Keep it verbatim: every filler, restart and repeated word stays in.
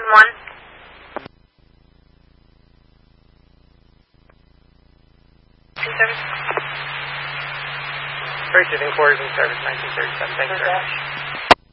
one. First shipping quarters in service, nineteen thirty-seven. Thanks, sir.